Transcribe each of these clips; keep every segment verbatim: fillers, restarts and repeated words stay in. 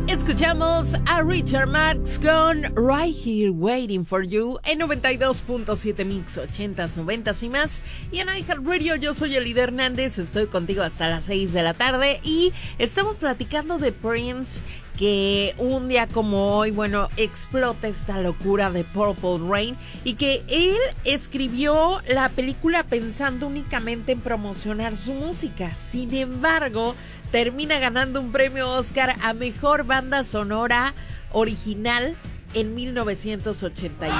Escuchamos a Richard Marx con Right Here Waiting for You en noventa y dos punto siete Mix, ochentas, noventas y más. Y en iHeartRadio, yo soy Elida Hernández, estoy contigo hasta las seis de la tarde y estamos platicando de Prince, que un día como hoy, bueno, explota esta locura de Purple Rain y que él escribió la película pensando únicamente en promocionar su música. Sin embargo, termina ganando un premio Oscar a Mejor Banda Sonora Original en mil novecientos ochenta y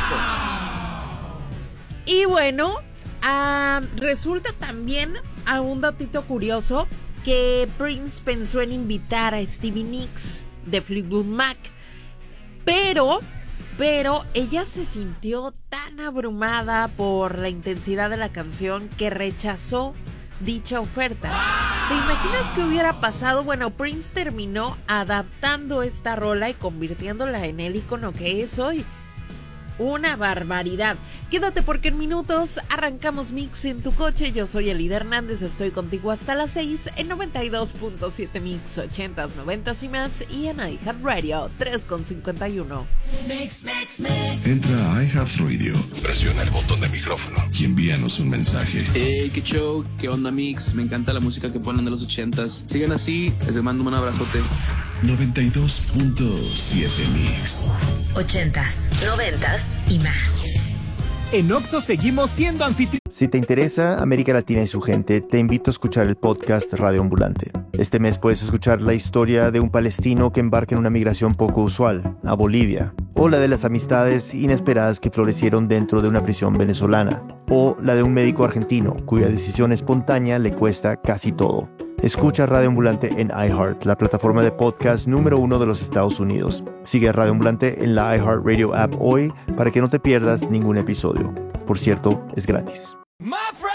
cinco. Y bueno, uh, resulta también uh, un datito curioso que Prince pensó en invitar a Stevie Nicks de Fleetwood Mac, pero, pero ella se sintió tan abrumada por la intensidad de la canción que rechazó dicha oferta. ¿Te imaginas qué hubiera pasado? Bueno, Prince terminó adaptando esta rola y convirtiéndola en el icono que es hoy. Una barbaridad. Quédate porque en minutos arrancamos Mix en tu coche. Yo soy Elida Hernández, estoy contigo hasta las seis en noventa y dos punto siete Mix, ochentas, noventas y más, y en iHeartRadio tres con cincuenta y uno. Mix, mix, mix. Entra a iHeartRadio, presiona el botón de micrófono y envíanos un mensaje. Hey, qué show, qué onda Mix, me encanta la música que ponen de los ochentas. Sigan así, les mando un abrazote. noventa y dos punto siete Mix. Ochentas, noventas y más. En Oxxo seguimos siendo anfitriones. Si te interesa América Latina y su gente, te invito a escuchar el podcast Radio Ambulante. Este mes puedes escuchar la historia de un palestino que embarca en una migración poco usual, a Bolivia, o la de las amistades inesperadas que florecieron dentro de una prisión venezolana, o la de un médico argentino cuya decisión espontánea le cuesta casi todo. Escucha Radio Ambulante en iHeart, la plataforma de podcast número uno de los Estados Unidos. Sigue a Radio Ambulante en la iHeartRadio app hoy para que no te pierdas ningún episodio. Por cierto, es gratis.